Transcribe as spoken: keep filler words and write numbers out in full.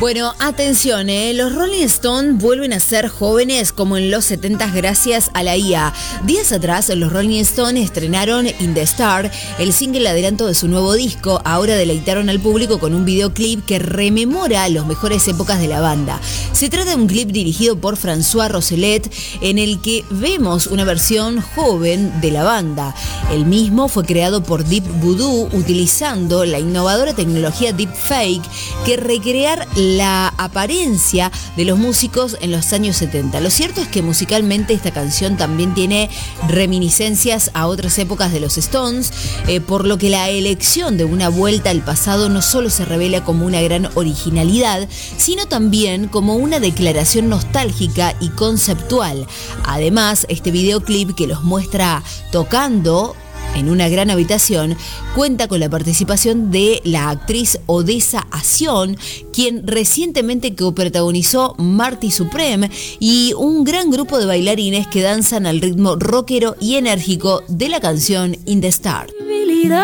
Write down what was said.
Bueno, atención, ¿eh? Los Rolling Stones vuelven a ser jóvenes como en los setentas gracias a la I A. Días atrás, los Rolling Stones estrenaron In the Star, el single adelanto de su nuevo disco. Ahora deleitaron al público con un videoclip que rememora las mejores épocas de la banda. Se trata de un clip dirigido por François Rousselet, en el que vemos una versión joven de la banda. El mismo fue creado por Deep Voodoo, utilizando la innovadora tecnología Deepfake, que recrear la apariencia de los músicos en los años setenta. Lo cierto es que musicalmente esta canción también tiene reminiscencias a otras épocas de los Stones, eh, por lo que la elección de una vuelta al pasado no solo se revela como una gran originalidad, sino también como una declaración nostálgica y conceptual. Además, este videoclip que los muestra tocando en una gran habitación cuenta con la participación de la actriz Odessa Azion, quien recientemente coprotagonizó Marty Supreme, y un gran grupo de bailarines que danzan al ritmo rockero y enérgico de la canción In the Star.